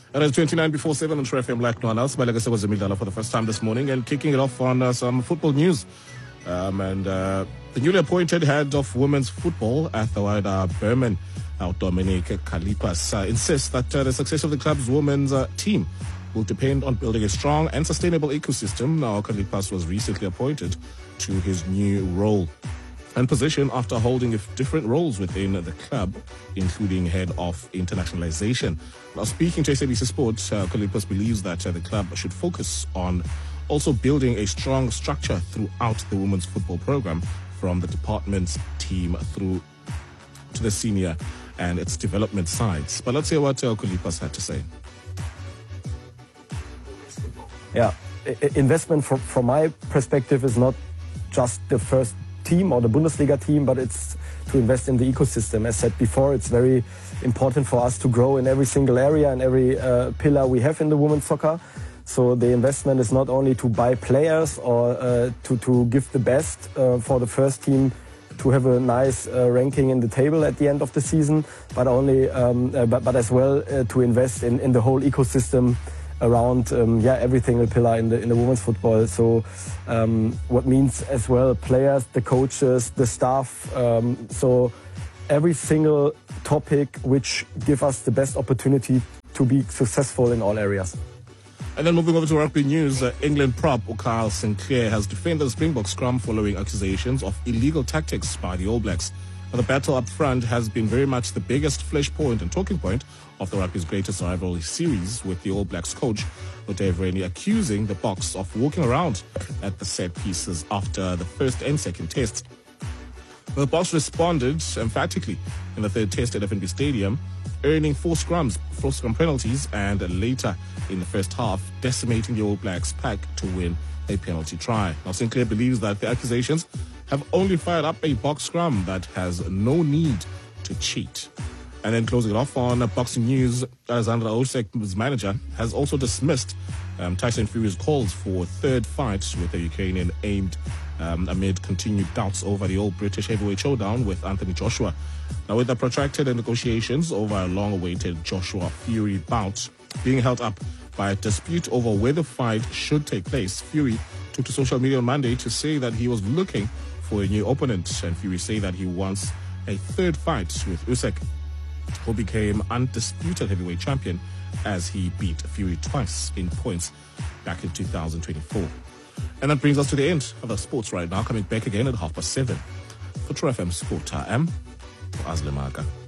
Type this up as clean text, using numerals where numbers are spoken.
It is 29 before 7 on True FM Black Noanas. Balagasa was Emil for the first time this morning and kicking it off on some football news. The newly appointed head of women's football at the wider Berman, Dominic Kalipas, insists that the success of the club's women's team will depend on building a strong and sustainable ecosystem. Now, Kalipas was recently appointed to his new role and position after holding different roles within the club, including head of internationalization. Now, speaking to SABC Sports, Kalipas believes that the club should focus on also building a strong structure throughout the women's football program, from the department's team through to the senior and its development sides. But let's hear what Kalipas had to say. Yeah, investment from my perspective is not just the first team or the Bundesliga team, but it's to invest in the ecosystem. As said before, it's very important for us to grow in every single area and every pillar we have in the women's soccer. So the investment is not only to buy players or to give the best for the first team to have a nice ranking in the table at the end of the season, but as well to invest in the whole ecosystem around every single pillar in the women's football. So what means as well players, the coaches, the staff. So every single topic which give us the best opportunity to be successful in all areas. And then moving over to rugby news, England prop Kyle Sinclair has defended the Springbok scrum following accusations of illegal tactics by the All Blacks. Now, the battle up front has been very much the biggest flashpoint and talking point of the rugby's greatest rivalry series, with the All Blacks coach Dave Rennie accusing the Boks of walking around at the set pieces after the first and second tests. The Boks responded emphatically in the third test at FNB Stadium, earning four scrum penalties, and later in the first half decimating the All Blacks pack to win a penalty try. Now, Sinclair believes that the accusations have only fired up a box scrum that has no need to cheat. And then closing it off on boxing news, Alexander Usyk's manager has also dismissed Tyson Fury's calls for a third fight with the Ukrainian aimed amid continued doubts over the old British heavyweight showdown with Anthony Joshua. Now, with the protracted negotiations over a long-awaited Joshua-Fury bout being held up by a dispute over where the fight should take place, Fury took to social media on Monday to say that he was looking for a new opponent, and Fury say that he wants a third fight with Usyk, who became undisputed heavyweight champion as he beat Fury twice in points back in 2024. And that brings us to the end of the sports right now. Coming back again at 7:30 for True FM Sport. I am Azle Maka.